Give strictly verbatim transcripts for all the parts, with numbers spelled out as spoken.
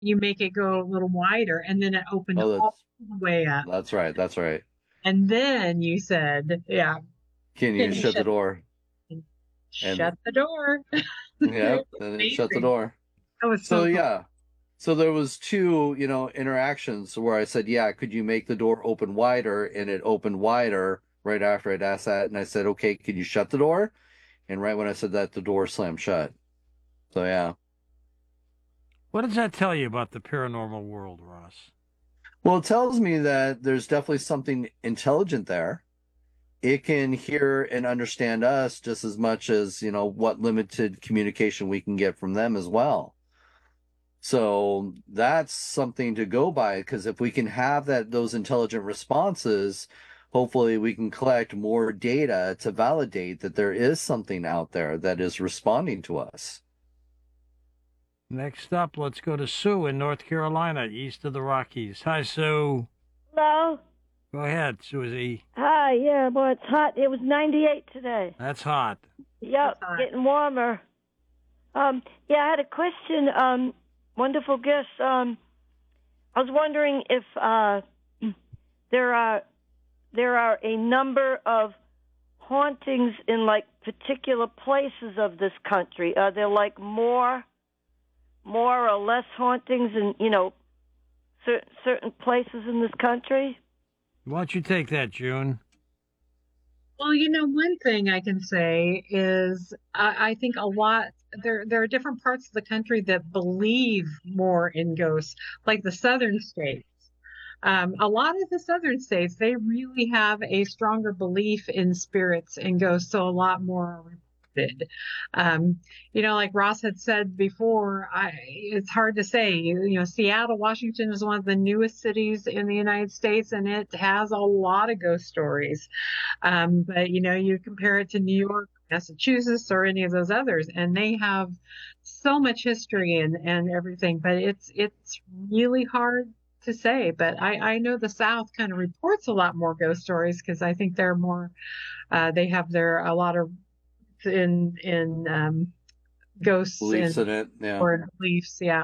you make it go a little wider, and then it opened Oh, all that's the way up. that's right. That's right. And then you said, yeah, Can you can you shut the shut door? And shut the door? yep, It was and it shut the amazing. door. That was So so cool. yeah. So there was two, you know, interactions where I said, "Yeah, could you make the door open wider?" And it opened wider right after I'd asked that, and I said, "Okay, can you shut the door?" And right when I said that, the door slammed shut. So yeah. What does that tell you about the paranormal world, Ross? Well, it tells me that there's definitely something intelligent there. It can hear and understand us just as much as, you know, what limited communication we can get from them as well. So that's something to go by because if we can have that those intelligent responses, hopefully we can collect more data to validate that there is something out there that is responding to us. Next up, let's go to Sue in North Carolina, east of the Rockies. Hi, Sue. Hello. Go ahead, Susie. Hi. Yeah. Well, it's hot. It was ninety-eight today. That's hot. That's Yep. hot. Getting warmer. Um. Yeah. I had a question. Um. Wonderful guest. Um. I was wondering if uh there are there are a number of hauntings in like particular places of this country. Are there like more more or less hauntings in you know cer- certain places in this country? Why don't you take that, June? Well, you know, one thing I can say is I, I think a lot there there are different parts of the country that believe more in ghosts, like the southern states. Um, a lot of the southern states, they really have a stronger belief in spirits and ghosts, so a lot more are reported. Um, you know, like Ross had said before, I, it's hard to say. You, you know, Seattle, Washington is one of the newest cities in the United States, and it has a lot of ghost stories. Um, but you know, you compare it to New York, Massachusetts, or any of those others, and they have so much history and and everything. But it's it's really hard to say. But I I know the South kind of reports a lot more ghost stories because I think they're more uh, they have their a lot of in in um, ghosts Beliefs and in it, yeah. or beliefs. Yeah.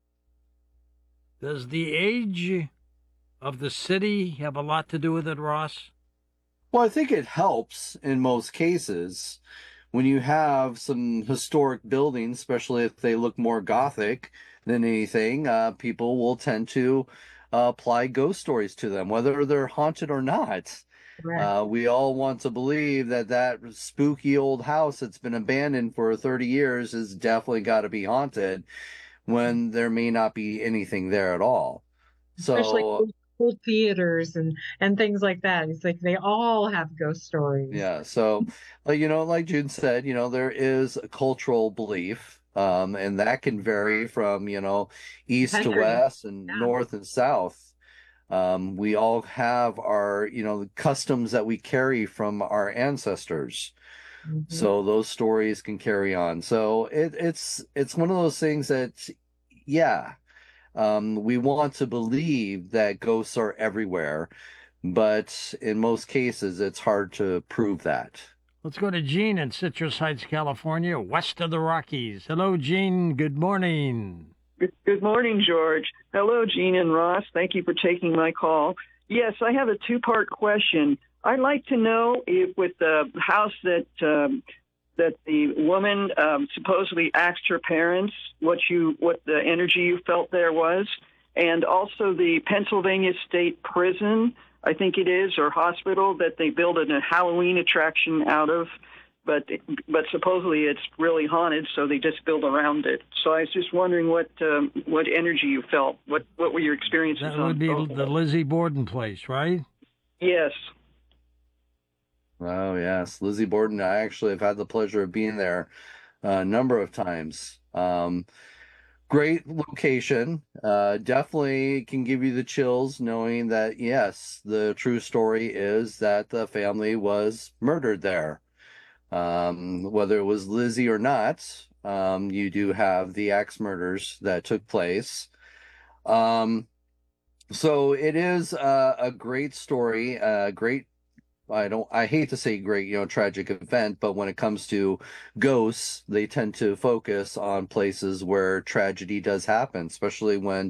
Does the age of the city have a lot to do with it, Ross? Well, I think it helps in most cases when you have some historic buildings, especially if they look more gothic than anything. Uh, people will tend to uh, apply ghost stories to them, whether they're haunted or not. Correct. Uh, we all want to believe that that spooky old house that's been abandoned for thirty years has definitely got to be haunted when there may not be anything there at all. Especially So, old, old theaters and and things like that. It's like they all have ghost stories. yeah, so, uh, you know, like June said, you know, there is a cultural belief, um, and that can vary from, you know, east to Country. west and Yeah. north and south. Um, we all have our, you know, customs that we carry from our ancestors. Mhm. So those stories can carry on. So it, it's it's one of those things that, yeah, um, we want to believe that ghosts are everywhere, but in most cases, it's hard to prove that. Let's go to Gene in Citrus Heights, California, west of the Rockies. Hello, Gene. Good morning. Good good morning, George. Hello, Gene and Ross. Thank you for taking my call. Yes, I have a two-part question. I'd like to know if, with the house that um, that the woman um, supposedly asked her parents, what you what the energy you felt there was, and also the Pennsylvania State Prison, I think it is, or hospital that they built a Halloween attraction out of, but but supposedly it's really haunted, so they just build around it. So I was just wondering what um, what energy you felt. What what were your experiences That would on be both of the those? Lizzie Borden place, right? Yes. Oh, yes. Lizzie Borden, I actually have had the pleasure of being there a number of times. Um, great location. Uh, definitely can give you the chills knowing that, yes, the true story is that the family was murdered there. Um, whether it was Lizzie or not, um, you do have the axe murders that took place. Um, so it is a, a great story, a great I don't, I hate to say great, you know, tragic event, but when it comes to ghosts, they tend to focus on places where tragedy does happen, especially when